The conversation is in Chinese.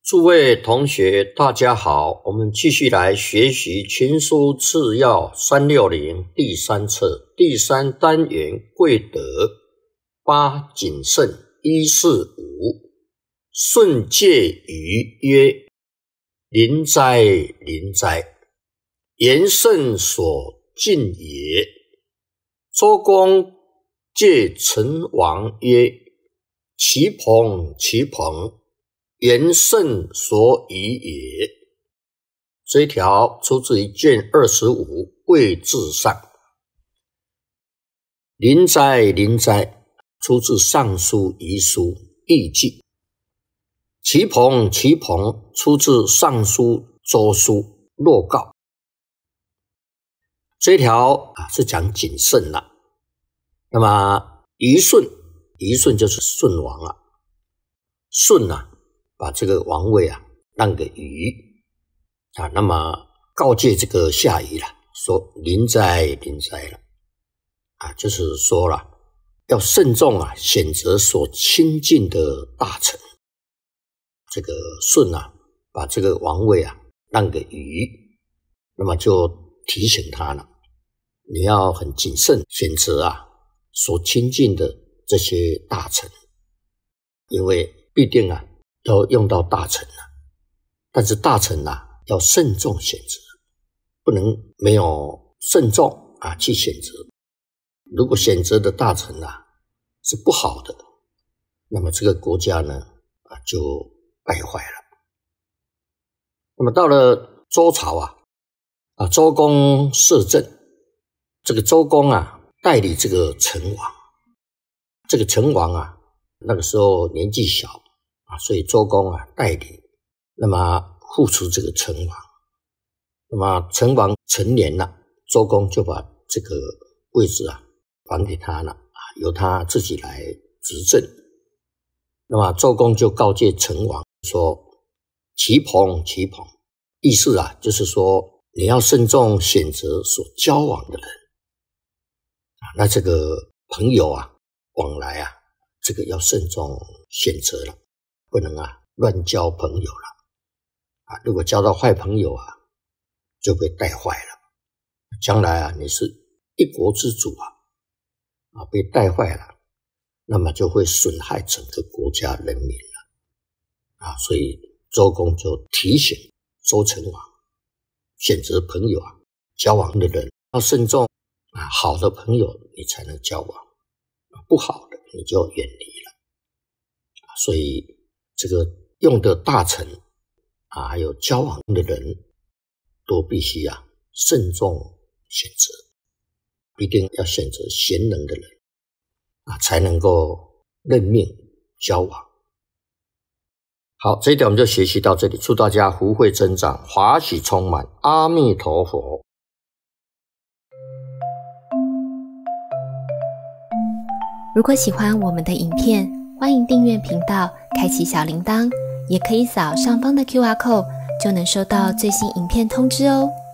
诸位同学，大家好，我们继续来学习群书治要360第3册第3单元贵德8谨慎145。舜戒于曰：临哉临哉，言甚所敬也。周公戒成王曰：其朋其朋，言甚所以也。这一条出自于卷25位至上。临哉临哉出自尚书遗书义记。其朋其朋出自尚书周书洛告。这一条是讲谨慎啦。那么虞舜就是舜王啊。舜把这个王位让给虞那么告诫这个夏禹说临哉临哉了就是说要慎重选择所亲近的大臣。这个舜把这个王位让给虞，那么就提醒他了，你要很谨慎选择所亲近的这些大臣，因为必定要用到大臣但是大臣要慎重选择，不能没有慎重去选择。如果选择的大臣是不好的，那么这个国家呢就败坏了。那么到了周朝周公摄政，这个周公代理这个成王。这个成王那个时候年纪小所以周公代理，那么护持这个成王。那么成王成年了，周公就把这个位置还给他了由他自己来执政。那么周公就告诫成王说：其朋其朋，意思就是说你要慎重选择所交往的人那这个朋友往来这个要慎重选择了，不能乱交朋友了如果交到坏朋友就被带坏了。将来你是一国之主被带坏了，那么就会损害整个国家人民了所以周公就提醒周成王，选择朋友交往的人要慎重好的朋友你才能交往，不好的你就远离了所以这个用的大臣还有交往的人都必须慎重选择，必定要选择贤能的人才能够任命交往。好，这一点我们就学习到这里，祝大家福慧增长，华喜充满，阿弥陀佛。 如果喜欢我们的影片，欢迎订阅频道，开启小铃铛，也可以扫上方的 QR code， 就能收到最新影片通知哦。